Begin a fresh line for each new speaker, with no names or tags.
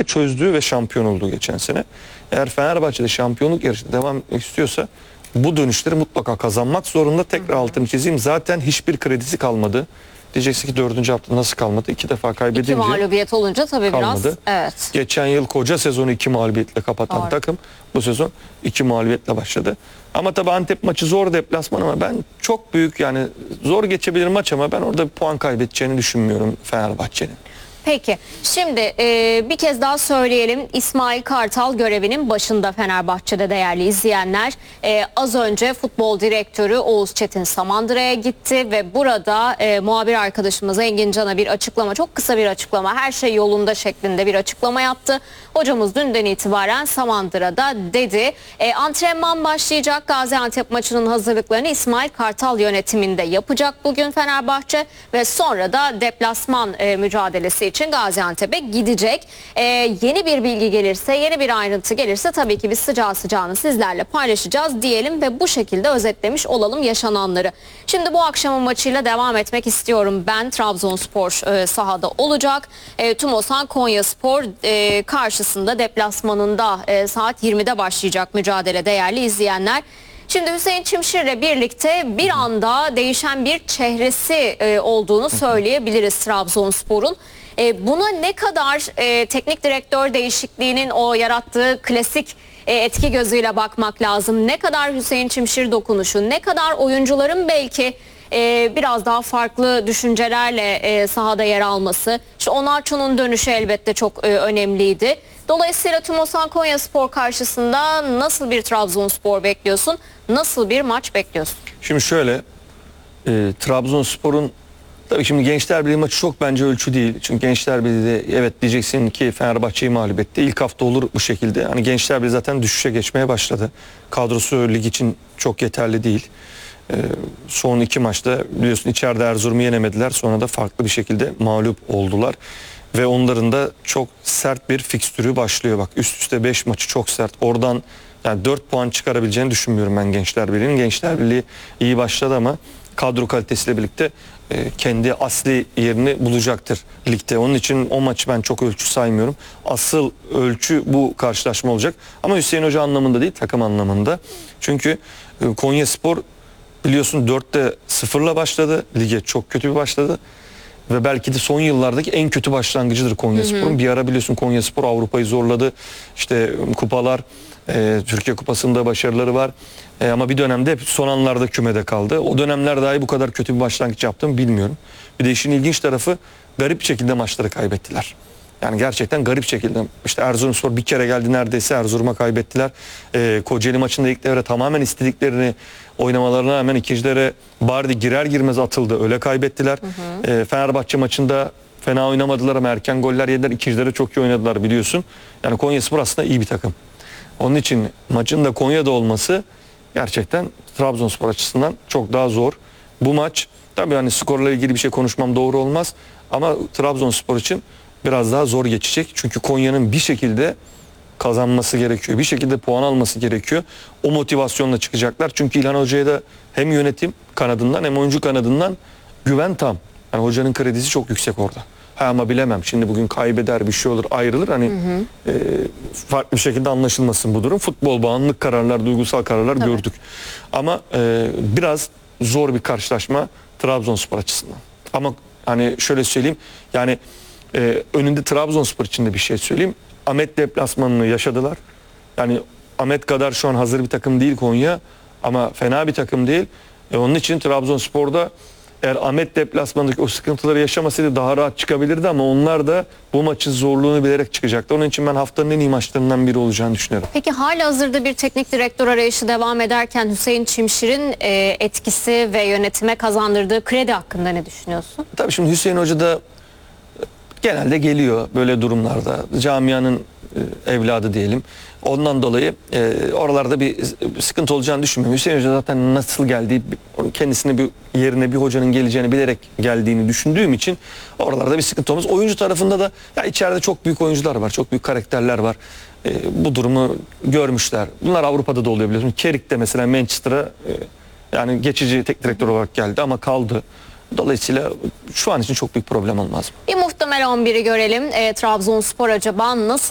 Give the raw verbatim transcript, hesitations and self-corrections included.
şekilde çözdüğü ve şampiyon olduğu geçen sene. Eğer Fenerbahçe'de şampiyonluk yarışında devam etmek istiyorsa bu dönüşleri mutlaka kazanmak zorunda. Tekrar altını çizeyim. Zaten hiçbir kredisi kalmadı. Diyeceksin ki dördüncü hafta nasıl kalmadı? İki defa kaybedince.
İki mağlubiyet olunca tabii
kalmadı.
biraz. Evet.
Geçen yıl koca sezonu iki mağlubiyetle kapatan
Doğru.
takım bu sezon iki mağlubiyetle başladı. Ama tabii Antep maçı zor deplasman ama ben çok büyük yani zor geçebilir maç ama ben orada bir puan kaybedeceğini düşünmüyorum Fenerbahçe'nin.
Peki şimdi e, bir kez daha söyleyelim, İsmail Kartal görevinin başında Fenerbahçe'de değerli izleyenler. E, az önce futbol direktörü Oğuz Çetin Samandıra'ya gitti ve burada e, muhabir arkadaşımız Engin Can'a bir açıklama, çok kısa bir açıklama, her şey yolunda şeklinde bir açıklama yaptı. Hocamız dünden itibaren Samandıra'da dedi. E, antrenman başlayacak, Gaziantep maçının hazırlıklarını İsmail Kartal yönetiminde yapacak bugün Fenerbahçe ve sonra da deplasman e, mücadelesi için Gaziantep'e gidecek. Ee, yeni bir bilgi gelirse, yeni bir ayrıntı gelirse tabii ki biz sıcağı sıcağını sizlerle paylaşacağız diyelim ve bu şekilde özetlemiş olalım yaşananları. Şimdi bu akşamın maçıyla devam etmek istiyorum. Ben Trabzonspor e, sahada olacak. E, Tumosan Konyaspor e, karşısında deplasmanında e, saat yirmide başlayacak mücadele değerli izleyenler. Şimdi Hüseyin Çimşir'le birlikte bir anda değişen bir çehresi e, olduğunu söyleyebiliriz Trabzonspor'un. E, buna ne kadar e, teknik direktör değişikliğinin o yarattığı klasik e, etki gözüyle bakmak lazım? Ne kadar Hüseyin Çimşir dokunuşu, ne kadar oyuncuların belki e, biraz daha farklı düşüncelerle e, sahada yer alması. İşte Onaçu'nun dönüşü elbette çok e, önemliydi. Dolayısıyla Tumosan Konyaspor karşısında nasıl bir Trabzonspor bekliyorsun? Nasıl bir maç bekliyorsun?
Şimdi şöyle e, Trabzonspor'un tabii şimdi Gençler Birliği maçı çok bence ölçü değil. Çünkü Gençler Birliği'de evet diyeceksin ki Fenerbahçe'yi mağlup etti. İlk hafta olur bu şekilde. Hani Gençler Birliği zaten düşüşe geçmeye başladı. Kadrosu lig için çok yeterli değil. Ee, son iki maçta biliyorsun içeride Erzurum'u yenemediler. Sonra da farklı bir şekilde mağlup oldular. Ve onların da çok sert bir fikstürü başlıyor. Bak üst üste beş maçı çok sert. Oradan yani dört puan çıkarabileceğini düşünmüyorum ben Gençler Birliği'nin. Gençler Birliği iyi başladı ama kadro kalitesiyle birlikte e, kendi asli yerini bulacaktır ligde. Onun için o maçı ben çok ölçü saymıyorum. Asıl ölçü bu karşılaşma olacak. Ama Hüseyin Hoca anlamında değil, takım anlamında. Çünkü e, Konyaspor biliyorsun dörtte sıfırla başladı. Lige çok kötü bir başladı. Ve belki de son yıllardaki en kötü başlangıcıdır Konyaspor'un. Bir ara biliyorsun Konyaspor Avrupa'yı zorladı. İşte kupalar, e, Türkiye Kupası'nda başarıları var. E, ama bir dönemde hep son anlarda kümede kaldı. O dönemler dahi bu kadar kötü bir başlangıç yaptığımı bilmiyorum. Bir de işin ilginç tarafı garip bir şekilde maçları kaybettiler. Yani gerçekten garip şekilde. İşte Erzurumspor bir kere geldi neredeyse Erzurum'a kaybettiler. Ee, Kocaeli maçında ilk devre tamamen istediklerini oynamalarına rağmen ikincilere Bardi girer girmez atıldı. Öyle kaybettiler. Hı hı. Ee, Fenerbahçe maçında fena oynamadılar ama erken goller yediler. İkincilere çok iyi oynadılar biliyorsun. Yani Konyaspor aslında iyi bir takım. Onun için maçın da Konya'da olması gerçekten Trabzonspor açısından çok daha zor. Bu maç tabii hani skorla ilgili bir şey konuşmam doğru olmaz. Ama Trabzonspor için biraz daha zor geçecek. Çünkü Konya'nın bir şekilde kazanması gerekiyor. Bir şekilde puan alması gerekiyor. O motivasyonla çıkacaklar. Çünkü İlhan Hoca'ya da hem yönetim kanadından hem oyuncu kanadından güven tam. Yani hocanın kredisi çok yüksek orada. Ha ama bilemem. Şimdi bugün kaybeder bir şey olur ayrılır. Hani hı hı. E, farklı bir şekilde anlaşılmasın bu durum. Futbol bağımlılık kararlar, duygusal kararlar Tabii. gördük. Ama e, biraz zor bir karşılaşma Trabzonspor açısından. Ama hani şöyle söyleyeyim. Yani Ee, önünde Trabzonspor için de bir şey söyleyeyim. Ahmet deplasmanını yaşadılar. Yani Ahmet kadar şu an hazır bir takım değil Konya ama fena bir takım değil. E, onun için Trabzonspor'da eğer Ahmet deplasmanındaki o sıkıntıları yaşamasaydı daha rahat çıkabilirdi ama onlar da bu maçın zorluğunu bilerek çıkacaktı. Onun için ben haftanın en iyi maçlarından biri olacağını düşünüyorum.
Peki halihazırda bir teknik direktör arayışı devam ederken Hüseyin Çimşir'in e, etkisi ve yönetime kazandırdığı kredi hakkında ne düşünüyorsun?
Tabii şimdi Hüseyin Hoca da genelde geliyor böyle durumlarda. Camianın e, evladı diyelim. Ondan dolayı e, oralarda bir sıkıntı olacağını düşünmüyorum. Hüseyin Hoca zaten nasıl geldiği, kendisine bir yerine bir hocanın geleceğini bilerek geldiğini düşündüğüm için oralarda bir sıkıntı olmaz. Oyuncu tarafında da ya içeride çok büyük oyuncular var. Çok büyük karakterler var. E, bu durumu görmüşler. Bunlar Avrupa'da da oluyor biliyorsun. Kerik de mesela Manchester'a e, yani geçici tek direktör olarak geldi ama kaldı. Dolayısıyla şu an için çok büyük problem olmaz.
Bir muhtemel on biri görelim. E, Trabzonspor acaba nasıl